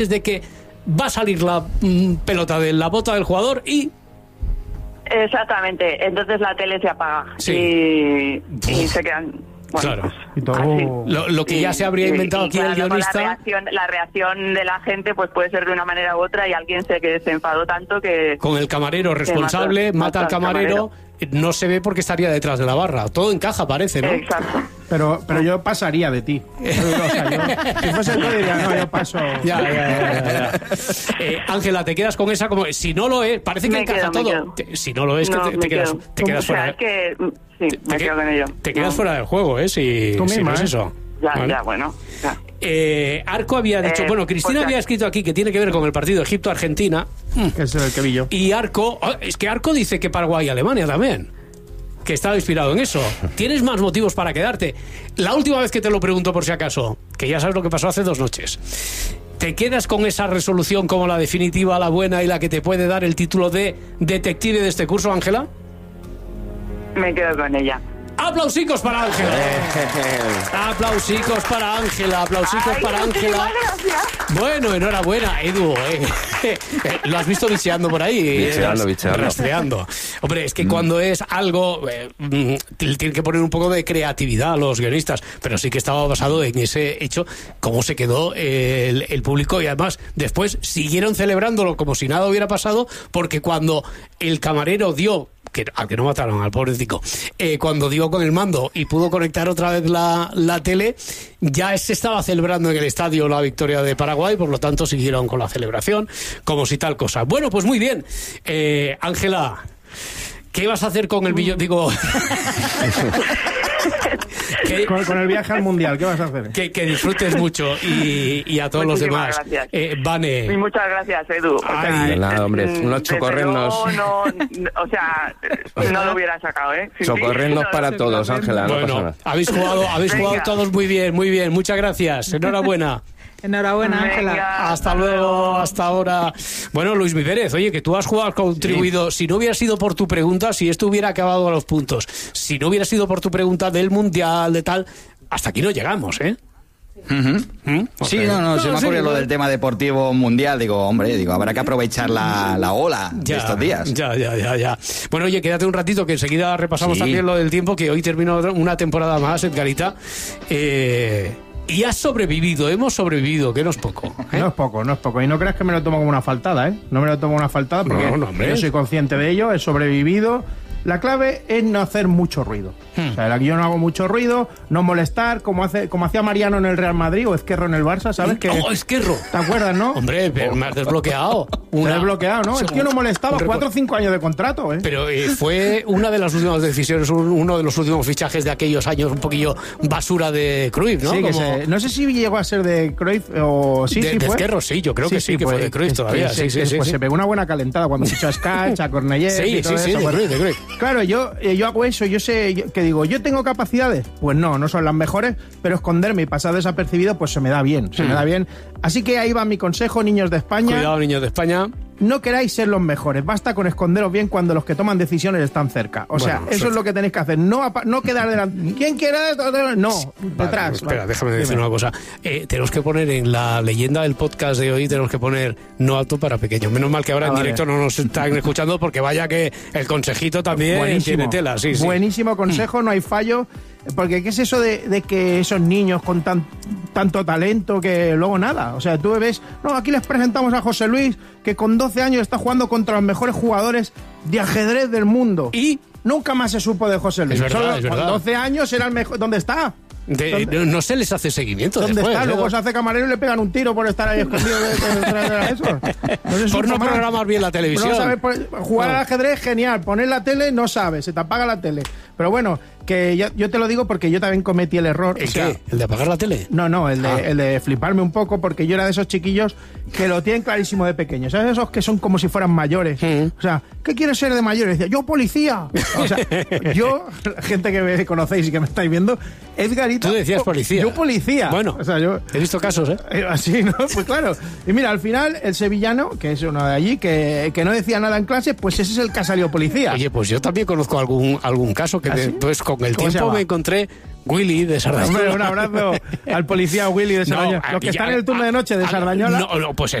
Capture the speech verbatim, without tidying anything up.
de que va a salir la mm, pelota de la bota del jugador y... Exactamente, entonces la tele se apaga sí. y, y se quedan... Bueno, claro. Pues, y todo... lo, lo que ya se habría inventado y, aquí claro, el guionista... La reacción, la reacción de la gente pues puede ser de una manera u otra y alguien se, que se enfadó tanto que... Con el camarero responsable, mata, mata al camarero, camarero, no se ve porque estaría detrás de la barra. Todo encaja, parece, ¿no? Exacto. Pero, pero yo pasaría de ti. O sea, yo, si fuese tú diría, no, yo paso. Ya, ya, ya, ya. Eh, Ángela, te quedas con esa como... Si no lo es, parece que me encaja quedo, todo. Te, si no lo es, no, que te, te quedas, te quedas o sea, fuera. Es que, sí, te, me quedo con ello. Te quedas no. fuera del juego, ¿eh? Si, tú misma, si no es ¿eh? eso. Ya, ¿vale? ya, bueno. Ya. Eh, Arco había dicho... Eh, bueno, Cristina pues, había escrito aquí que tiene que ver con el partido Egipto-Argentina. Que es el que vi yo. Y Arco... Oh, es que Arco dice que Paraguay y Alemania también. Que estaba inspirado en eso. ¿Tienes más motivos para quedarte? La última vez que te lo pregunto por si acaso, que ya sabes lo que pasó hace dos noches, ¿te quedas con esa resolución como la definitiva, la buena y la que te puede dar el título de detective de este curso, Ángela? Me quedo con ella. ¡Aplausicos para Ángela! ¡Aplausicos para Ángela! ¡Aplausicos Ay, para Ángela! Bueno, enhorabuena, Edu. Eh. Lo has visto bicheando por ahí. Bicheando, eh, bicheando. Rastreando. Hombre, es que mm. cuando es algo... Eh, tienen que poner un poco de creatividad a los guionistas, pero sí que estaba basado en ese hecho, cómo se quedó el, el público, y además después siguieron celebrándolo como si nada hubiera pasado, porque cuando el camarero dio... que al que no mataron, al pobrecito, eh, cuando dio con el mando y pudo conectar otra vez la, la tele, ya se estaba celebrando en el estadio la victoria de Paraguay, por lo tanto siguieron con la celebración, como si tal cosa. Bueno, pues muy bien. Eh, Ángela, ¿qué vas a hacer con el billón? Digo... Que, con, con el viaje al mundial, ¿qué vas a hacer? Que, que disfrutes mucho y, y a todos Muchísimas los demás. Gracias. Eh, Vane. Y muchas gracias, Edu. O Ay, sea, de nada, hombre, unos chocorrendos. No, no, o sea, no lo hubiera sacado, ¿eh? Sin chocorrendos ti, para no, todos, no, Ángela. No bueno, pasa nada. habéis jugado, habéis Venga. jugado todos muy bien, muy bien. Muchas gracias. Enhorabuena. Enhorabuena, Ángela. Venga, Hasta luego, hasta ahora. Bueno, Luis Pérez, oye, que tú has jugado, has contribuido. Sí. Si no hubiera sido por tu pregunta, si esto hubiera acabado a los puntos, si no hubiera sido por tu pregunta del mundial, de tal, hasta aquí no llegamos, ¿eh? Uh-huh. ¿Mm? Sí, okay. no, no, no, se me ocurrió sí, lo del tema deportivo mundial. Digo, hombre, digo, habrá que aprovechar la, la ola ya, de estos días. Ya, ya, ya, ya. Bueno, oye, quédate un ratito que enseguida repasamos sí. también lo del tiempo, que hoy terminó una temporada más, Edgarita. Eh... Y has sobrevivido, hemos sobrevivido, que no es poco. ¿eh? No es poco, no es poco. Y no creas que me lo tomo como una faltada, ¿eh? No me lo tomo como una faltada porque no, no, yo soy consciente de ello, he sobrevivido. La clave es no hacer mucho ruido. Hmm. O sea, yo no hago mucho ruido, no molestar, como hace como hacía Mariano en el Real Madrid o Ezquerro en el Barça, ¿sabes? Que, ¡Oh, Ezquerro! ¿Te acuerdas, no? Hombre, pero me has desbloqueado. Una... Me has desbloqueado, ¿no? Sí, es que yo no molestaba, un cuatro o cinco años de contrato, ¿eh? Pero eh, fue una de las últimas decisiones, uno de los últimos fichajes de aquellos años un poquillo basura de Cruyff, ¿no? Sí, que como... se, no sé si llegó a ser de Cruyff o... Sí, de, sí de fue. Ezquerro, sí, yo creo sí, que sí, sí que fue, fue de Cruyff todavía. Sí, sí, sí, sí, pues sí. se pegó una buena calentada cuando fichó a Skach, a Cornellés sí, y todo sí, eso. Sí, pues, de Cruyff, de Cruyff. Claro, yo, yo hago eso, yo sé yo, que digo, ¿yo tengo capacidades? Pues no, no son las mejores, pero esconderme y pasar desapercibido, pues se me da bien, se hmm. me da bien. Así que ahí va mi consejo, niños de España. Cuidado, niños de España. No queráis ser los mejores, basta con esconderos bien cuando los que toman decisiones están cerca. O bueno, sea, eso es lo que tenéis que hacer, no, no quedar delante. ¿Quién quiere esto? No, vale, detrás. Espera, vale. déjame decir Dime. una cosa. Eh, tenemos que poner en la leyenda del podcast de hoy, tenemos que poner no apto para pequeños. Menos mal que ahora ah, en vale. directo no nos están escuchando, porque vaya que el consejito también Buenísimo. tiene tela. Sí, sí. Buenísimo consejo, no hay fallo. Porque ¿qué es eso de, de que esos niños con tan, tanto talento que luego nada? O sea, tú ves... No, aquí les presentamos a José Luis, que con doce años está jugando contra los mejores jugadores de ajedrez del mundo. Y nunca más se supo de José Luis. Es verdad, Solo es verdad. Con doce años era el mejor... ¿Dónde está? De, no, no se les hace seguimiento. ¿Dónde después, está? ¿eh? Luego se hace camarero y le pegan un tiro por estar ahí escondido detrás de eso. No por no programar bien la televisión. No sabe, jugar no. al ajedrez, genial. Poner la tele, no sabe. Se te apaga la tele. Pero bueno, que yo, yo te lo digo porque yo también cometí el error. ¿El o sea, qué? ¿El de apagar la tele? No, no, el de, ah. el de fliparme un poco, porque yo era de esos chiquillos que lo tienen clarísimo de pequeños. ¿Sabes? Esos que son como si fueran mayores. Mm. O sea, ¿qué quieres ser de mayor? Y decía, yo policía. O sea, yo, gente que me conocéis y que me estáis viendo, Edgarito. Tú decías policía. Yo policía. Bueno, o sea, yo, he visto casos, ¿eh? eh, Así, ¿no? Pues claro. Y mira, al final, el sevillano, que es uno de allí, que, que no decía nada en clase, pues ese es el que ha salido policía. Oye, pues yo también conozco algún algún caso que ¿Ah, de- sí? pues con el ¿Cómo se tiempo llama? me encontré Willy de Sardañola. Hombre, un abrazo al policía Willy de No, Sardañola. Los que ya- están en el turno de noche de a- Sardañola. No, no, pues